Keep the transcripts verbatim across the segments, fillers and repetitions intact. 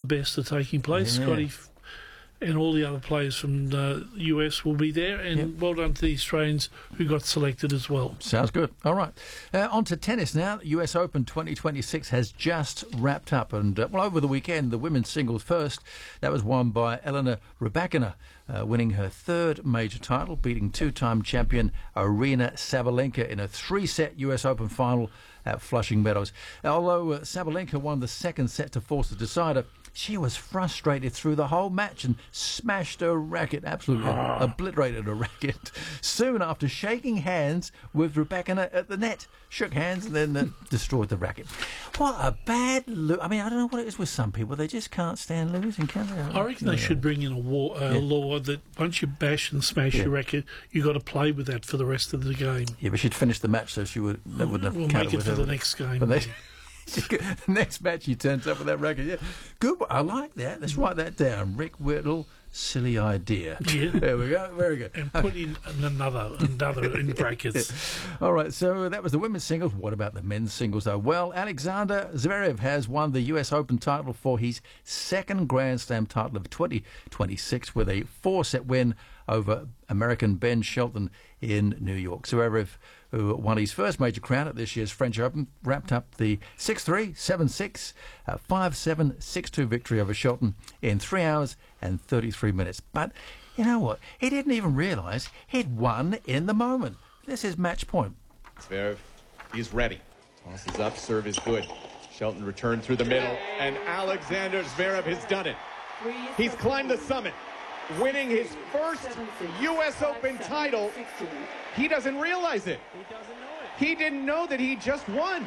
best are taking place. Yeah. Scotty f- and all the other players from the U S will be there, and Yep. well done to the Australians who got selected as well. Sounds good. All right. Uh, on to tennis now. U S Open twenty twenty-six has just wrapped up. And, uh, well, over the weekend, the women's singles first, that was won by Elena Rybakina, uh, winning her third major title, beating two-time champion Arina Sabalenka in a three-set U S Open final at Flushing Meadows. Although uh, Sabalenka won the second set to force the decider, she was frustrated through the whole match and smashed her racket, absolutely obliterated her racket. Soon after shaking hands with Rybakina at the net, shook hands and then uh, destroyed the racket. What a bad lo- I mean, I don't know what it is with some people. They just can't stand losing, can they? I reckon they Yeah. should bring in a, war, a Yeah. law that once you bash and smash Yeah. your racket, you got to play with that for the rest of the game. Yeah, but she'd finished the match, so she would that wouldn't have We'll counted make it with for her. the next game. But they, the next match he turns up with that racket. Yeah, good. I like that. Let's write that down. Rick Whittle, silly idea. Yeah. There we go. Very good. And put in another, another in brackets. All right, so that was the women's singles. What about the men's singles, though? Well, Alexander Zverev has won the U S Open title for his second Grand Slam title of twenty twenty-six with a four-set win over American Ben Shelton in New York. Zverev, who won his first major crown at this year's French Open, wrapped up the six three, seven six, five seven, six two victory over Shelton in three hours and thirty-three minutes. But you know what? He didn't even realise he'd won in the moment. This is match point. Zverev, he's ready. Tosses up, serve is good. Shelton returned through the middle, and Alexander Zverev has done it. He's climbed the summit, winning his first U S Open title. He doesn't realize it. He doesn't know it. He didn't know that he just won.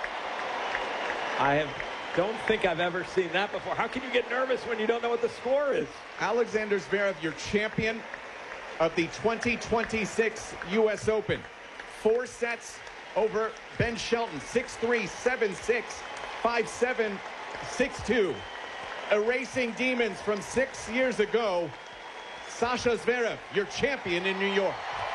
I have, don't think I've ever seen that before. How can you get nervous when you don't know what the score is? Alexander Zverev, your champion of the twenty twenty-six U S Open. Four sets over Ben Shelton, six three, seven six, five seven, six two. Erasing demons from six years ago. Sasha Zverev, your champion in New York.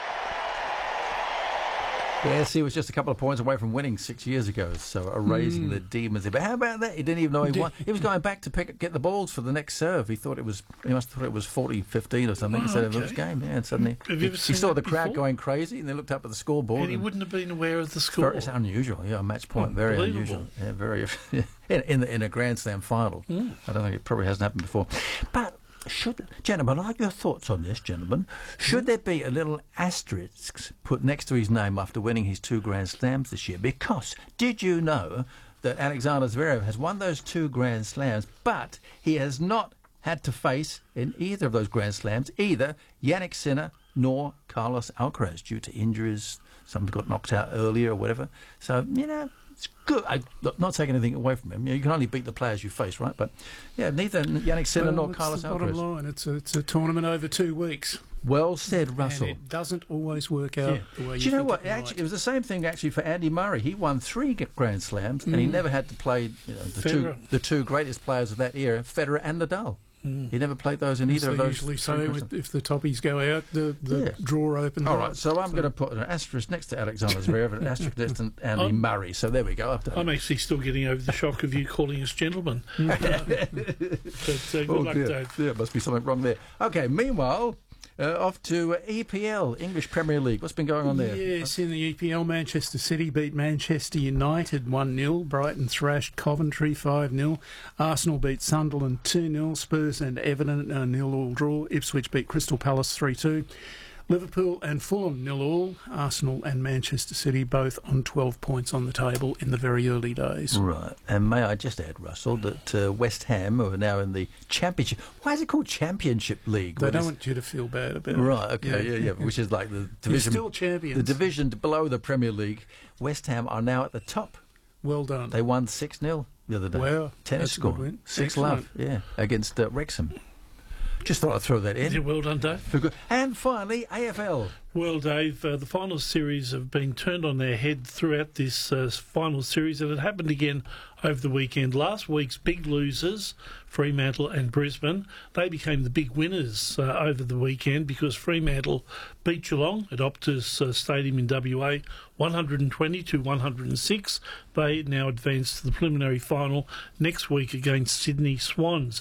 Yes, he was just a couple of points away from winning six years ago, so erasing the demons. But how about that? He didn't even know he won. He was going back to pick get the balls for the next serve. He thought it was. He must have thought it was forty fifteen or something Oh, instead of okay. this game. Yeah, and suddenly Have he, you ever he seen saw that the crowd before? going crazy, and they looked up at the scoreboard. And he and- wouldn't have been aware of the It's score. very- It's unusual, yeah. A match point, very Unbelievable. unusual. Yeah, very in, in, the, in a Grand Slam final. Mm. I don't think it probably hasn't happened before. But should, gentlemen, I like your thoughts on this, gentlemen. Should there be a little asterisk put next to his name after winning his two Grand Slams this year? Because did you know that Alexander Zverev has won those two Grand Slams, but he has not had to face in either of those Grand Slams either Yannick Sinner nor Carlos Alcaraz due to injuries. Some got knocked out earlier or whatever. So, you know, it's good. I'm not taking anything away from him. You know, you can only beat the players you face, right? But, yeah, neither Yannick Sinner Well, nor that's Carlos the bottom Alcaraz. line. It's a, it's a tournament over two weeks. Well said, Russell. And it doesn't always work out Yeah. the way Do you you know think what? it Actually, might. it was the same thing actually for Andy Murray. He won three g- Grand Slams, and he never had to play you know, the two Federer. the two greatest players of that era, Federer and Nadal. He never played those in As either of they those. usually three say, Grand with, Slams. if the toppies go out, the, the Yeah. drawer opens All up. right, so I'm going to put an asterisk next to Alexander Zverev and an asterisk next to Andy I'm- Murray. So there we go. I've done I'm it. actually still getting over the shock of you calling us gentlemen. Uh, but uh, good Oh, luck, dear. Dave. There must be something wrong there. Okay, meanwhile, uh, off to uh, E P L, English Premier League. What's been going on there? Yes, in the E P L, Manchester City beat Manchester United one nil. Brighton thrashed Coventry five nil. Arsenal beat Sunderland two nil. Spurs and Everton a nil all draw. Ipswich beat Crystal Palace three two. Liverpool and Fulham nil all. Arsenal and Manchester City both on twelve points on the table in the very early days. Right, and may I just add, Russell, that uh, West Ham, who are now in the Championship... Why is it called Championship League? They when don't it's- want you to feel bad about it. Right, okay, yeah, yeah, which is like the You're division... still champions. The division below the Premier League. West Ham are now at the top. Well done. They won six nil the other day. Wow, Tennis that's a good score. win. six Excellent. love, yeah, against uh, Wrexham. Just thought I'd throw that in. Yeah, well done, Dave. And finally, A F L. Well, Dave, uh, the final series have been turned on their head throughout this uh, final series, and it happened again over the weekend. Last week's big losers, Fremantle and Brisbane, they became the big winners uh, over the weekend because Fremantle beat Geelong at Optus uh, Stadium in W A, one hundred twenty to one hundred six. They now advance to the preliminary final next week against Sydney Swans.